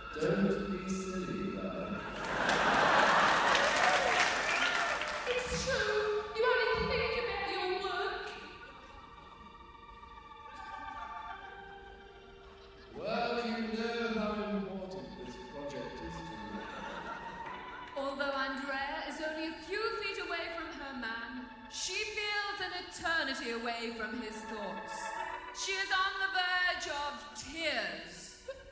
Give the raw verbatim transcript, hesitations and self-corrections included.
Don't be silly, love. It's true. You only think about your work. Well, you know how important this project is to me. Although Andrea is only a few feet away from her man, she feels an eternity away from his thoughts. She is on the verge of tears.